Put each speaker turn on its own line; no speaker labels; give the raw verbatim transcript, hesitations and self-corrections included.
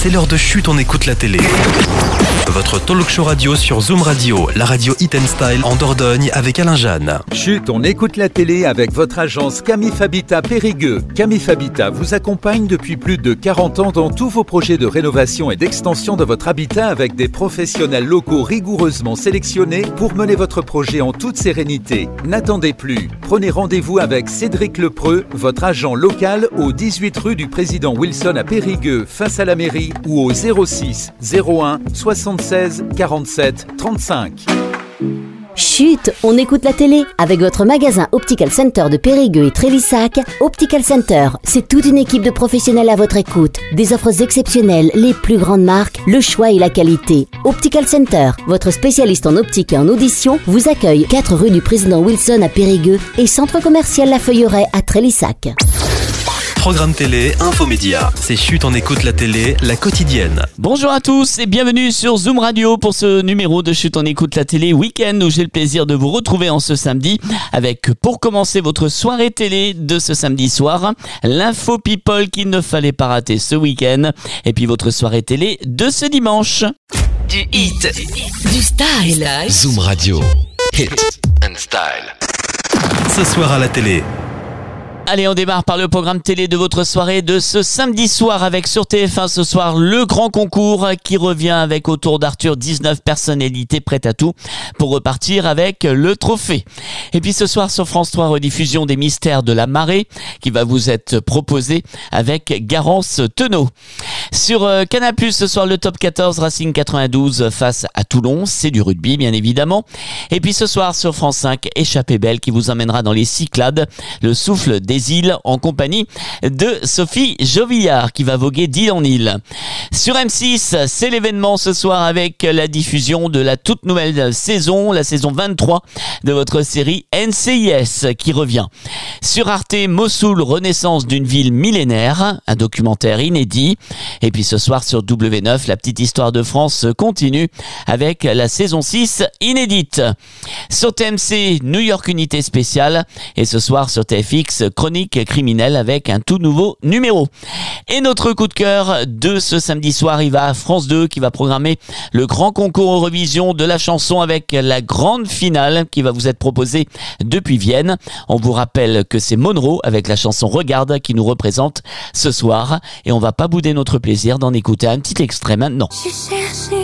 c'est l'heure de Chut, on écoute la télé. Votre talk show radio sur Zoom Radio, la radio Hit and Style en Dordogne avec Alain Jeanne.
Chut, on écoute la télé avec votre agence Camif Habitat Périgueux. Camif Habitat vous accompagne depuis plus de quarante ans dans tous vos projets de rénovation et d'extension de votre habitat avec des professionnels locaux rigoureusement sélectionnés pour mener votre projet en toute sérénité. N'attendez plus. Prenez rendez-vous avec Cédric Lepreux, votre agent local au dix-huit rue du Président Wilson à Périgueux, face à la mairie, ou au zéro six zéro un soixante-seize quarante-sept trente-cinq.
Chut, on écoute la télé avec votre magasin Optical Center de Périgueux et Trélissac. Optical Center, c'est toute une équipe de professionnels à votre écoute. Des offres exceptionnelles, les plus grandes marques, le choix et la qualité. Optical Center, votre spécialiste en optique et en audition, vous accueille quatre rue du Président Wilson à Périgueux et centre commercial La Feuilleraie à Trélissac.
Programme télé, infomédia. C'est Chut, on écoute la télé, la quotidienne.
Bonjour à tous et bienvenue sur Zoom Radio pour ce numéro de Chut, on écoute la télé week-end où j'ai le plaisir de vous retrouver en ce samedi avec, pour commencer votre soirée télé de ce samedi soir, l'info people qu'il ne fallait pas rater ce week-end et puis votre soirée télé de ce dimanche.
Du hit,
Du style.
Zoom Radio, Hit and Style.
Ce soir à la télé.
Allez, on démarre par le programme télé de votre soirée de ce samedi soir avec sur T F un ce soir le grand concours qui revient avec autour d'Arthur dix-neuf personnalités prêtes à tout pour repartir avec le trophée. Et puis ce soir sur France trois, rediffusion des Mystères de la Marée qui va vous être proposé avec Garance Tenot. Sur euh, Canal plus, ce soir le top quatorze, Racing quatre-vingt-douze face à Toulon, c'est du rugby bien évidemment. Et puis ce soir sur France cinq, Échappée belle qui vous emmènera dans les Cyclades, le souffle des îles en compagnie de Sophie Jovillard qui va voguer d'île en île. Sur M six, c'est l'événement ce soir avec la diffusion de la toute nouvelle saison, la saison vingt-trois de votre série N C I S qui revient. Sur Arte, Mossoul, renaissance d'une ville millénaire, un documentaire inédit. Et puis ce soir sur W neuf, la petite histoire de France continue avec la saison six inédite. Sur T M C, New York Unité spéciale. Et ce soir sur T F X, Chronique criminelle avec un tout nouveau numéro. Et notre coup de cœur de ce samedi soir, il va à France deux qui va programmer le grand concours Eurovision de la chanson avec la grande finale qui va vous être proposée depuis Vienne. On vous rappelle que c'est Monroe avec la chanson Regarde qui nous représente ce soir et on va pas bouder notre plaisir d'en écouter un petit extrait maintenant.